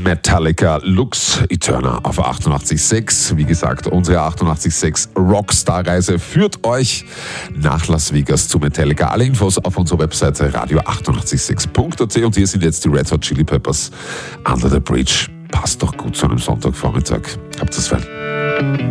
Metallica Lux Eterna auf 88.6. Wie gesagt, unsere 88.6 Rockstar-Reise führt euch nach Las Vegas zu Metallica. Alle Infos auf unserer Webseite radio886.at und hier sind jetzt die Red Hot Chili Peppers Under the Bridge. Passt doch gut zu einem Sonntagvormittag. Habt es fein.